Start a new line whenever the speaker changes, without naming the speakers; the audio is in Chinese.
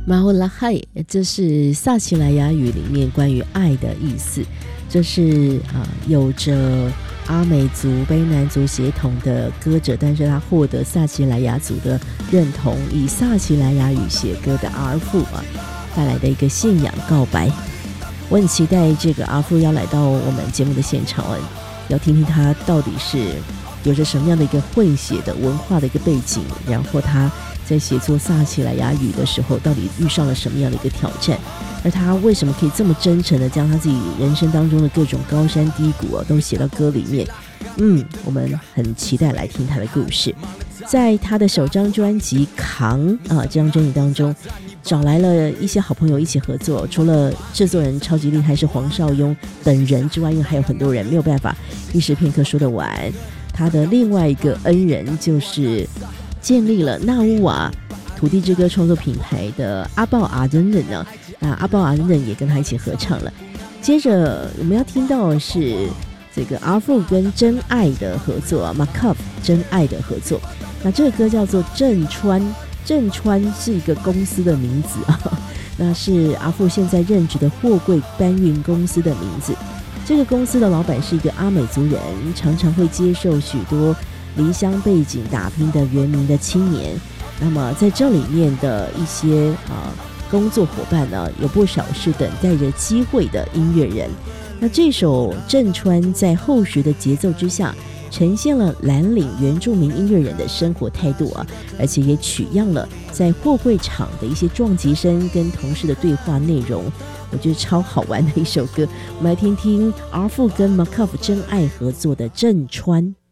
马乌拉海，这是萨奇莱雅语里面关于爱的意思。这是有着阿美族、卑南族血统的歌者，但是他获得萨奇莱雅族的认同，以萨奇莱雅语写歌的阿富带来的一个信仰告白。我很期待这个阿富要来到我们节目的现场，要听听他到底是有着什么样的一个混血的文化的一个背景，然后他在写作萨奇莱雅语的时候到底遇上了什么样的一个挑战，而他为什么可以这么真诚的将他自己人生当中的各种高山低谷都写到歌里面。我们很期待来听他的故事。在他的首张专辑《扛》这张专辑当中，找来了一些好朋友一起合作，除了制作人超级厉害是黄少雍等人之外，因为还有很多人没有办法一时片刻说得完。他的另外一个恩人就是建立了纳乌瓦土地之歌创作品牌的阿豹阿登人呢，阿豹阿登人也跟他一起合唱了。接着我们要听到的是这个阿富跟真爱的合作Makov 真爱的合作。那这个歌叫做正川，正川是一个公司的名字那是阿富现在任职的货柜搬运公司的名字。这个公司的老板是一个阿美族人，常常会接受许多离乡背景打拼的原民的青年。那么在这里面的一些工作伙伴呢，有不少是等待着机会的音乐人。那这首正川在厚实的节奏之下，呈现了蓝领原住民音乐人的生活态度而且也取样了在货柜场的一些撞击声跟同事的对话内容。我觉得超好玩的一首歌，我们来听听阿富跟 Makov 真爱合作的正川。